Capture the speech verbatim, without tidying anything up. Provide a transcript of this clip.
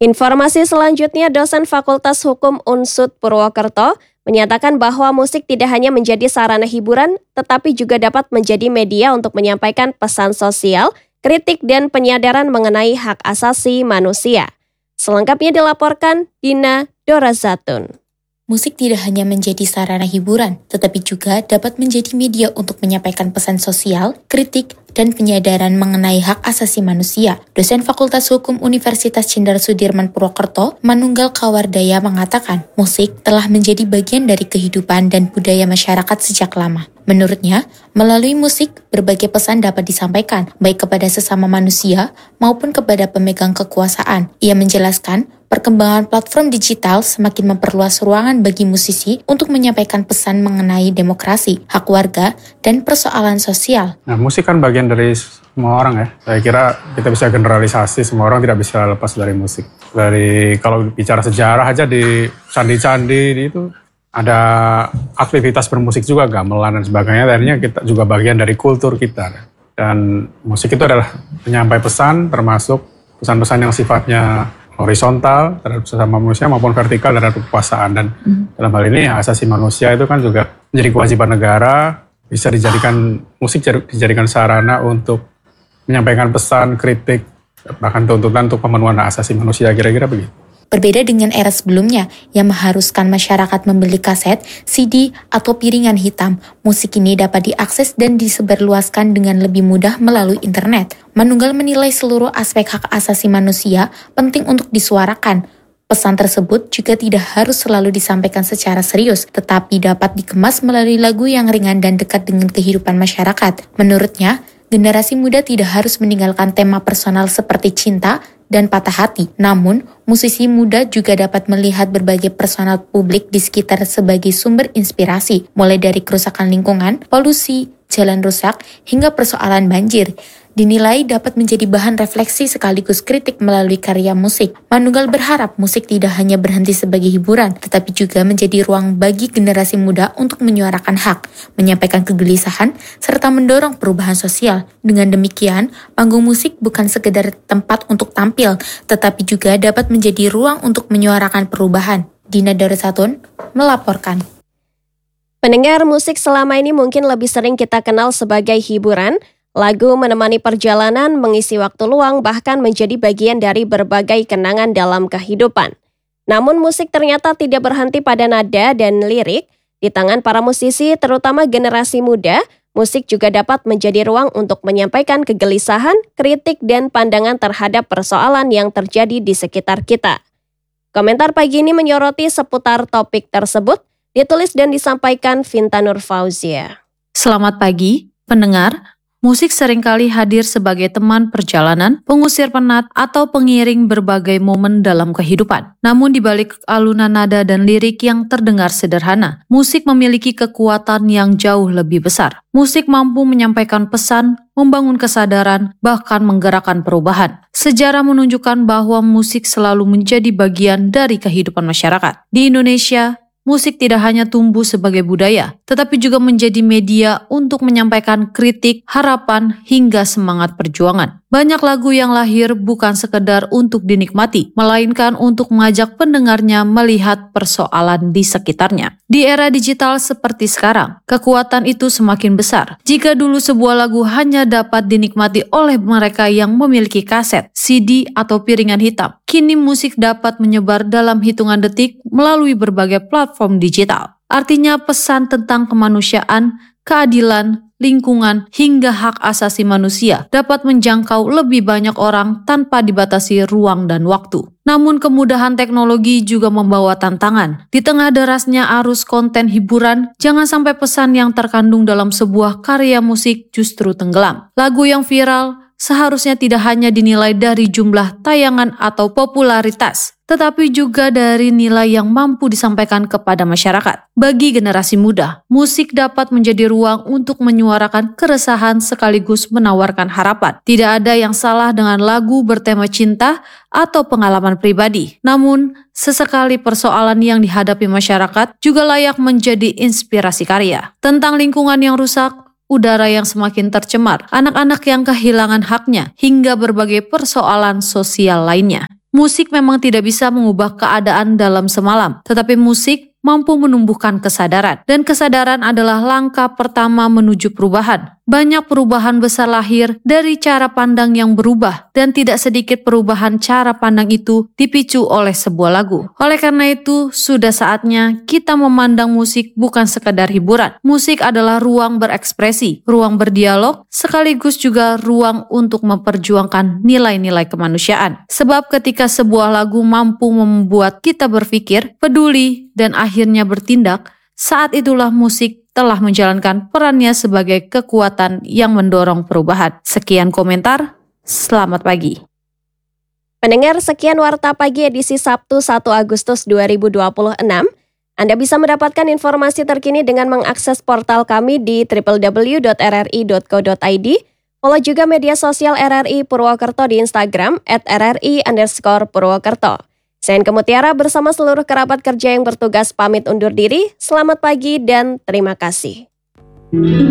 Informasi selanjutnya, dosen Fakultas Hukum U N S U D Purwokerto menyatakan bahwa musik tidak hanya menjadi sarana hiburan, tetapi juga dapat menjadi media untuk menyampaikan pesan sosial, kritik, dan penyadaran mengenai hak asasi manusia. Selengkapnya dilaporkan Dina Dorazatun. Musik tidak hanya menjadi sarana hiburan, tetapi juga dapat menjadi media untuk menyampaikan pesan sosial, kritik, dan penyadaran mengenai hak asasi manusia. Dosen Fakultas Hukum Universitas Jenderal Sudirman Purwokerto, Manunggal Kawardaya mengatakan, musik telah menjadi bagian dari kehidupan dan budaya masyarakat sejak lama. Menurutnya, melalui musik, berbagai pesan dapat disampaikan, baik kepada sesama manusia maupun kepada pemegang kekuasaan. Ia menjelaskan, perkembangan platform digital semakin memperluas ruangan bagi musisi untuk menyampaikan pesan mengenai demokrasi, hak warga, dan persoalan sosial. Nah, musik kan bagian dari semua orang ya. Saya kira kita bisa generalisasi, semua orang tidak bisa lepas dari musik. Dari kalau bicara sejarah aja di candi-candi itu ada aktivitas bermusik juga, gamelan dan sebagainya. Akhirnya kita juga bagian dari kultur kita. Dan musik itu adalah penyampai pesan, termasuk pesan-pesan yang sifatnya horizontal terhadap sesama manusia maupun vertikal terhadap kekuasaan. Dan hmm. dalam hal ini asasi manusia itu kan juga menjadi kewajiban negara, bisa dijadikan musik dijadikan sarana untuk menyampaikan pesan, kritik, bahkan tuntutan untuk pemenuhan hak asasi manusia, kira-kira begitu. Berbeda dengan era sebelumnya yang mengharuskan masyarakat membeli kaset, C D, atau piringan hitam, musik ini dapat diakses dan disebarluaskan dengan lebih mudah melalui internet. Manunggal menilai seluruh aspek hak asasi manusia penting untuk disuarakan. Pesan tersebut juga tidak harus selalu disampaikan secara serius, tetapi dapat dikemas melalui lagu yang ringan dan dekat dengan kehidupan masyarakat. Menurutnya, generasi muda tidak harus meninggalkan tema personal seperti cinta dan patah hati. Namun, musisi muda juga dapat melihat berbagai personal publik di sekitar sebagai sumber inspirasi, mulai dari kerusakan lingkungan, polusi, jalan rusak, hingga persoalan banjir. Dinilai dapat menjadi bahan refleksi sekaligus kritik melalui karya musik. Manunggal berharap musik tidak hanya berhenti sebagai hiburan, tetapi juga menjadi ruang bagi generasi muda untuk menyuarakan hak, menyampaikan kegelisahan, serta mendorong perubahan sosial. Dengan demikian, panggung musik bukan sekedar tempat untuk tampil, tetapi juga dapat menjadi ruang untuk menyuarakan perubahan. Dina Dorazatun melaporkan. Pendengar, musik selama ini mungkin lebih sering kita kenal sebagai hiburan. Lagu menemani perjalanan, mengisi waktu luang, bahkan menjadi bagian dari berbagai kenangan dalam kehidupan. Namun musik ternyata tidak berhenti pada nada dan lirik. Di tangan para musisi, terutama generasi muda, musik juga dapat menjadi ruang untuk menyampaikan kegelisahan, kritik, dan pandangan terhadap persoalan yang terjadi di sekitar kita. Komentar pagi ini menyoroti seputar topik tersebut, ditulis dan disampaikan Vinta Nur Fauzia. Selamat pagi, pendengar. Musik seringkali hadir sebagai teman perjalanan, pengusir penat, atau pengiring berbagai momen dalam kehidupan. Namun di balik alunan nada dan lirik yang terdengar sederhana, musik memiliki kekuatan yang jauh lebih besar. Musik mampu menyampaikan pesan, membangun kesadaran, bahkan menggerakkan perubahan. Sejarah menunjukkan bahwa musik selalu menjadi bagian dari kehidupan masyarakat. Di Indonesia, musik tidak hanya tumbuh sebagai budaya, tetapi juga menjadi media untuk menyampaikan kritik, harapan, hingga semangat perjuangan. Banyak lagu yang lahir bukan sekedar untuk dinikmati, melainkan untuk mengajak pendengarnya melihat persoalan di sekitarnya. Di era digital seperti sekarang, kekuatan itu semakin besar. Jika dulu sebuah lagu hanya dapat dinikmati oleh mereka yang memiliki kaset, C D, atau piringan hitam, kini musik dapat menyebar dalam hitungan detik melalui berbagai platform digital. Artinya pesan tentang kemanusiaan, keadilan, lingkungan, hingga hak asasi manusia dapat menjangkau lebih banyak orang tanpa dibatasi ruang dan waktu. Namun kemudahan teknologi juga membawa tantangan. Di tengah derasnya arus konten hiburan, jangan sampai pesan yang terkandung dalam sebuah karya musik justru tenggelam. Lagu yang viral seharusnya tidak hanya dinilai dari jumlah tayangan atau popularitas, tetapi juga dari nilai yang mampu disampaikan kepada masyarakat. Bagi generasi muda, musik dapat menjadi ruang untuk menyuarakan keresahan sekaligus menawarkan harapan. Tidak ada yang salah dengan lagu bertema cinta atau pengalaman pribadi. Namun, sesekali persoalan yang dihadapi masyarakat juga layak menjadi inspirasi karya. Tentang lingkungan yang rusak, udara yang semakin tercemar, anak-anak yang kehilangan haknya, hingga berbagai persoalan sosial lainnya. Musik memang tidak bisa mengubah keadaan dalam semalam, tetapi musik mampu menumbuhkan kesadaran. Dan kesadaran adalah langkah pertama menuju perubahan. Banyak perubahan besar lahir dari cara pandang yang berubah, dan tidak sedikit perubahan cara pandang itu dipicu oleh sebuah lagu. Oleh karena itu, sudah saatnya kita memandang musik bukan sekedar hiburan. Musik adalah ruang berekspresi, ruang berdialog, sekaligus juga ruang untuk memperjuangkan nilai-nilai kemanusiaan. Sebab ketika sebuah lagu mampu membuat kita berpikir, peduli, dan akhirnya bertindak, saat itulah musik telah menjalankan perannya sebagai kekuatan yang mendorong perubahan. Sekian komentar, selamat pagi. Pendengar, sekian Warta Pagi edisi Sabtu satu Agustus dua ribu dua puluh enam. Anda bisa mendapatkan informasi terkini dengan mengakses portal kami di w w w dot r r i dot co dot i d. Follow juga media sosial R R I Purwokerto di Instagram at r r i underscore Purwokerto. Saya Enke Mutiara bersama seluruh kerabat kerja yang bertugas pamit undur diri. Selamat pagi dan terima kasih.